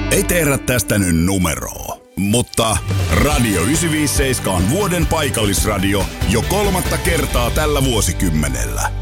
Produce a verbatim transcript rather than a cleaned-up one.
ei tehdä tästä nyt numeroa. Mutta Radio yhdeksänsataaviisikymmentäseitsemän on vuoden paikallisradio jo kolmatta kertaa tällä vuosikymmenellä.